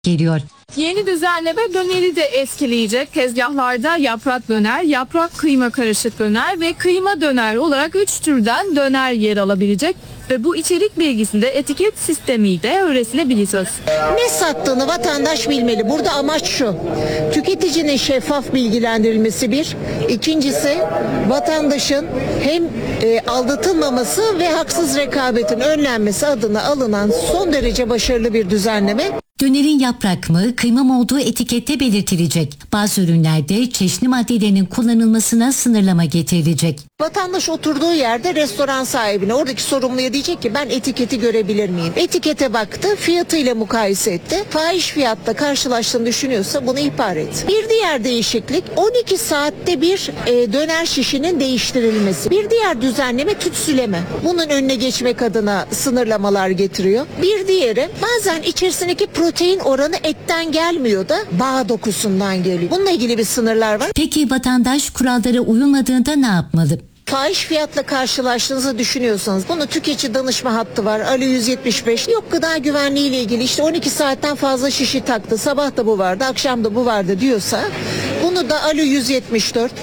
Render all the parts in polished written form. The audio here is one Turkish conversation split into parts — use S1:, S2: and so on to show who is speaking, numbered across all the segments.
S1: geliyor.
S2: Yeni düzenleme döneri de etkileyecek. Tezgahlarda yaprak döner, yaprak kıyma karışık döner ve kıyma döner olarak 3 türden döner yer alabilecek. Ve bu içerik bilgisinde etiket sistemiyle öğretilebilecek.
S3: Ne sattığını vatandaş bilmeli. Burada amaç şu: tüketicinin şeffaf bilgilendirilmesi bir. İkincisi, vatandaşın hem aldatılmaması ve haksız rekabetin önlenmesi adına alınan son derece başarılı bir düzenleme.
S1: Dönerin yaprak mı, kıyma mı olduğu etikette belirtilecek. Bazı ürünlerde çeşitli maddelerinin kullanılmasına sınırlama getirilecek.
S3: Vatandaş oturduğu yerde restoran sahibine, oradaki sorumluya diyecek ki ben etiketi görebilir miyim? Etikete baktı, fiyatıyla mukayese etti. Fahiş fiyatla karşılaştığını düşünüyorsa bunu ihbar et. Bir diğer değişiklik 12 saatte bir döner şişinin değiştirilmesi. Bir diğer düzenleme tütsüleme. Bunun önüne geçmek adına sınırlamalar getiriyor. Bir diğeri bazen içerisindeki protein oranı etten gelmiyor da bağ dokusundan geliyor. Bununla ilgili bir sınırlar var.
S1: Peki vatandaş kurallara uyulmadığında ne yapmalı?
S3: Fahiş fiyatla karşılaştığınızı düşünüyorsanız bunu tüketici danışma hattı var. Alo 175. Yok, gıda güvenliği ile ilgili işte 12 saatten fazla şişi taktı. Sabah da bu vardı, akşam da bu vardı diyorsa bunu da Alo 174.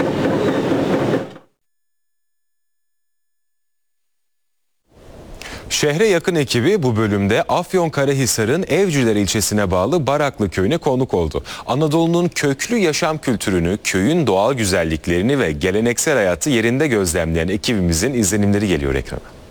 S4: Şehre yakın ekibi bu bölümde Afyonkarahisar'ın Evcüler ilçesine bağlı Baraklı köyüne konuk oldu. Anadolu'nun köklü yaşam kültürünü, köyün doğal güzelliklerini ve geleneksel hayatı yerinde gözlemleyen ekibimizin izlenimleri geliyor ekrana.